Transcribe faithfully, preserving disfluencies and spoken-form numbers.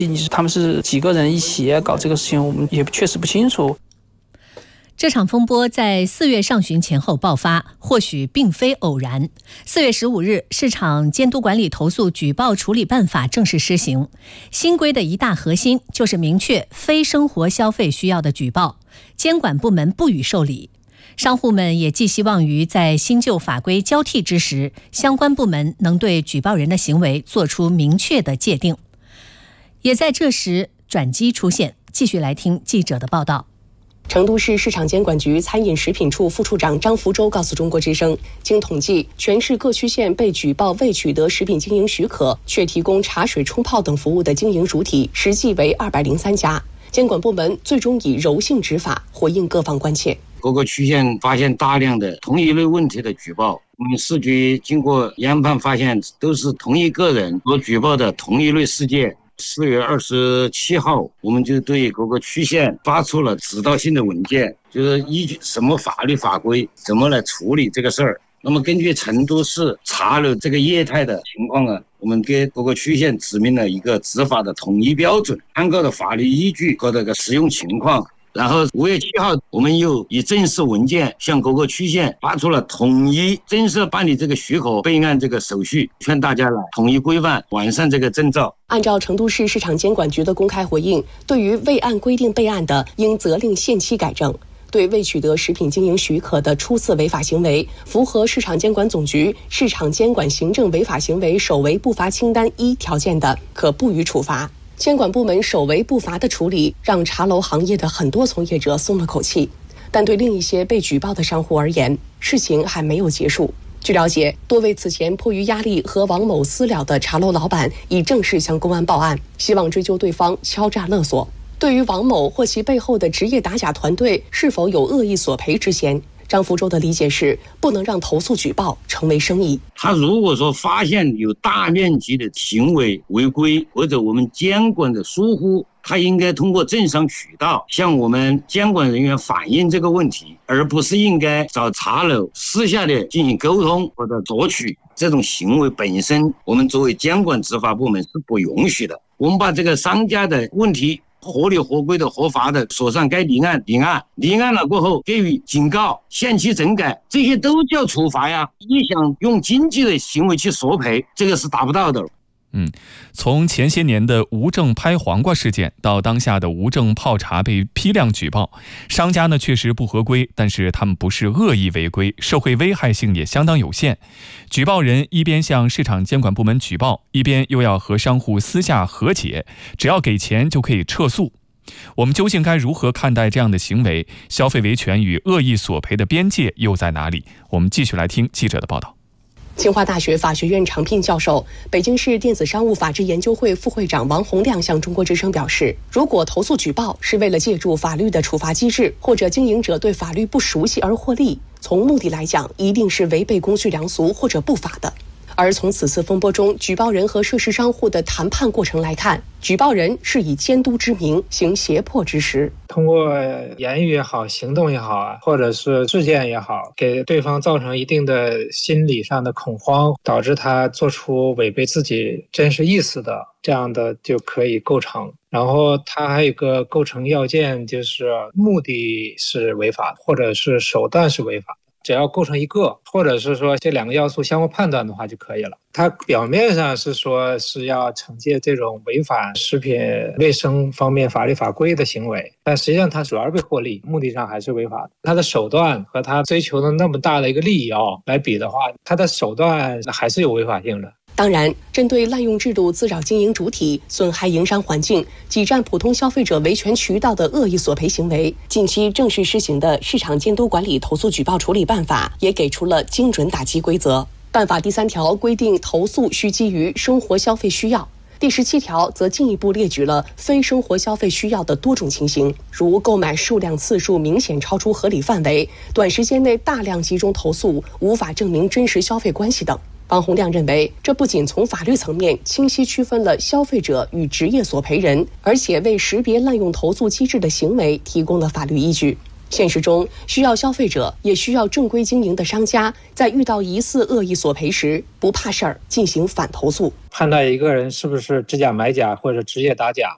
你是他们是几个人一起搞这个事情，我们也确实不清楚。 这场风波在四月上旬前后爆发，或许并非偶然。四月十五日，市场监督管理投诉举报处理办法正式施行。新规的一大核心就是明确非生活消费需要的举报，监管部门不予受理。商户们也寄希望于在新旧法规交替之时，相关部门能对举报人的行为做出明确的界定。也在这时，转机出现。继续来听记者的报道。 成都市市场监管局餐饮食品处副处长张福洲告诉中国之声，经统计，全市各区县被举报未取得食品经营许可却提供茶水冲泡等服务的经营主体实际为二百零三家。监管部门最终以柔性执法回应各方关切。 各个区县发现大量的同一类问题的举报，我们市局经过研判发现，都是同一个人所举报的同一类事件。四月二十七号，我们就对各个区县发出了指导性的文件，就是依据什么法律法规怎么来处理这个事儿。那么根据成都市茶楼这个业态的情况呢，我们给各个区县指明了一个执法的统一标准，参考的法律依据和这个实用情况。然后五月七号，我们又以正式文件向各个区县发出了统一正式办理这个许可备案这个手续，劝大家来统一规范完善这个证照。 按照成都市市场监管局的公开回应，对于未按规定备案的，应责令限期改正；对未取得食品经营许可的初次违法行为，符合市场监管总局市场监管行政违法行为首违不罚清单一条件的，可不予处罚。监管部门首违不罚的处理，让茶楼行业的很多从业者松了口气，但对另一些被举报的商户而言，事情还没有结束。据了解，多位此前迫于压力和王某私了的茶楼老板已正式向公安报案，希望追究对方敲诈勒索。对于王某或其背后的职业打假团队是否有恶意索赔之嫌，张福洲的理解是，不能让投诉举报成为生意。 他如果说发现有大面积的行为违规或者我们监管的疏忽，他应该通过正商渠道向我们监管人员反映这个问题，而不是应该找茶楼私下的进行沟通或者索取。这种行为本身，我们作为监管执法部门是不允许的。我们把这个商家的问题合理合规的合法的锁上该立案立案立案了过后给予警告限期整改，这些都叫处罚呀。你想用经济的行为去索赔，这个是达不到的。 嗯，从前些年的无证拍黄瓜事件到当下的无证泡茶被批量举报，商家呢确实不合规，但是他们不是恶意违规，社会危害性也相当有限。举报人一边向市场监管部门举报，一边又要和商户私下和解，只要给钱就可以撤诉。我们究竟该如何看待这样的行为？消费维权与恶意索赔的边界又在哪里？我们继续来听记者的报道。 清华大学法学院常聘教授、北京市电子商务法治研究会副会长王洪亮向中国之声表示，如果投诉举报是为了借助法律的处罚机制，或者经营者对法律不熟悉而获利，从目的来讲一定是违背公序良俗或者不法的。而从此次风波中举报人和涉事商户的谈判过程来看，举报人是以监督之名行胁迫之实， 通过言语也好，行动也好啊，或者是事件也好，给对方造成一定的心理上的恐慌，导致他做出违背自己真实意思的，这样的就可以构成。然后它还有一个构成要件，就是目的是违法或者是手段是违法，只要构成一个，或者是说这两个要素相互判断的话就可以了。它表面上是说是要惩戒这种违反食品卫生方面法律法规的行为，但实际上它主要是为获利，目的上还是违法的。它的手段和它追求的那么大的一个利益哦来比的话，它的手段还是有违法性的。 当然，针对滥用制度滋扰经营主体、损害营商环境、挤占普通消费者维权渠道的恶意索赔行为，近期正式施行的《市场监督管理投诉举报处理办法》也给出了精准打击规则。办法第三条规定，投诉需基于生活消费需要。第十七条则进一步列举了非生活消费需要的多种情形，如购买数量次数明显超出合理范围、短时间内大量集中投诉、无法证明真实消费关系等。王洪亮认为，这不仅从法律层面清晰区分了消费者与职业索赔人，而且为识别滥用投诉机制的行为提供了法律依据。现实中，需要消费者也需要正规经营的商家，在遇到疑似恶意索赔时，不怕事儿进行反投诉。 判断一个人是不是指假买假或者职业打假，